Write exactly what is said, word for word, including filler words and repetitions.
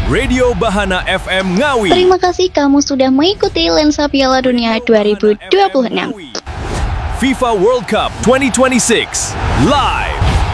Radio Bahana F M Ngawi. Terima kasih kamu sudah mengikuti Lensa Piala Dunia dua ribu dua puluh enam. FIFA World Cup dua ribu dua puluh enam live